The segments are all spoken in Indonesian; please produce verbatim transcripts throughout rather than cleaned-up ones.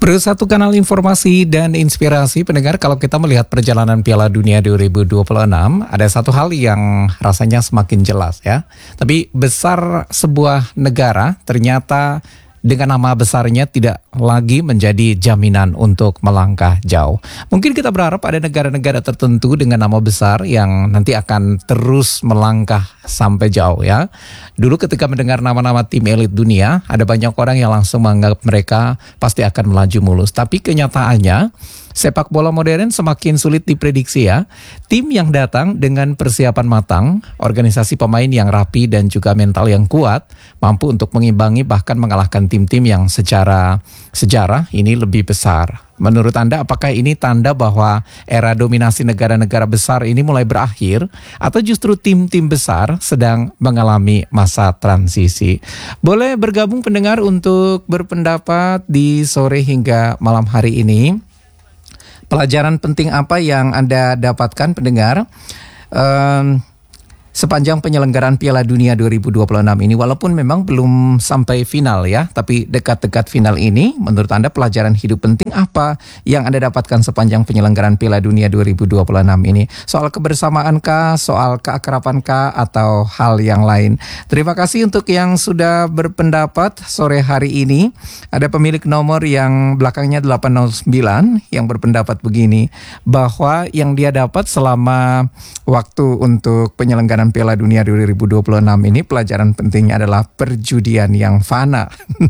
Perlu satu kanal informasi dan inspirasi pendengar, kalau kita melihat perjalanan Piala Dunia dua ribu dua puluh enam, ada satu hal yang rasanya semakin jelas ya. Tapi besar sebuah negara ternyata dengan nama besarnya tidak lagi menjadi jaminan untuk melangkah jauh. Mungkin kita berharap ada negara-negara tertentu dengan nama besar yang nanti akan terus melangkah sampai jauh ya. Dulu ketika mendengar nama-nama tim elit dunia, ada banyak orang yang langsung menganggap mereka pasti akan melaju mulus. Tapi kenyataannya, sepak bola modern semakin sulit diprediksi ya. Tim yang datang dengan persiapan matang, organisasi pemain yang rapi dan juga mental yang kuat, mampu untuk mengimbangi bahkan mengalahkan tim-tim yang secara sejarah ini lebih besar. Menurut Anda, apakah ini tanda bahwa era dominasi negara-negara besar ini mulai berakhir, atau justru tim-tim besar sedang mengalami masa transisi? Boleh bergabung pendengar untuk berpendapat di sore hingga malam hari ini. Pelajaran penting apa yang Anda dapatkan pendengar um, sepanjang penyelenggaraan Piala Dunia dua ribu dua puluh enam ini, walaupun memang belum sampai final ya, tapi dekat-dekat final ini, menurut Anda pelajaran hidup penting apa yang Anda dapatkan sepanjang penyelenggaraan Piala Dunia dua ribu dua puluh enam ini? Soal kebersamaankah, soal keakrabankah, atau hal yang lain? Terima kasih untuk yang sudah berpendapat sore hari ini. Ada pemilik nomor yang belakangnya delapan nol sembilan yang berpendapat begini, bahwa yang dia dapat selama waktu untuk penyelenggaraan Piala Dunia dua ribu dua puluh enam ini, pelajaran pentingnya adalah perjudian yang fana.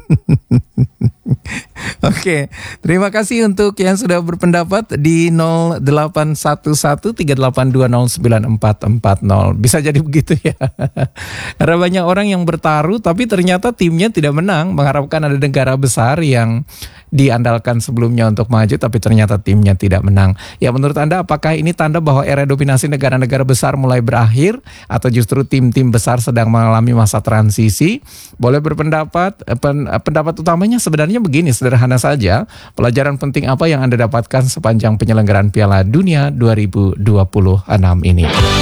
Oke, terima kasih untuk yang sudah berpendapat di nol delapan satu satu tiga delapan dua nol sembilan empat empat nol. Bisa jadi begitu ya. Ada banyak orang yang bertaruh tapi ternyata timnya tidak menang, mengharapkan ada negara besar yang diandalkan sebelumnya untuk maju tapi ternyata timnya tidak menang. Ya, menurut Anda apakah ini tanda bahwa era dominasi negara-negara besar mulai berakhir, atau justru tim-tim besar sedang mengalami masa transisi? Boleh berpendapat. Pendapat utamanya sebenarnya begini, sederhana saja. Pelajaran penting apa yang Anda dapatkan sepanjang penyelenggaraan Piala Dunia dua ribu dua puluh enam ini?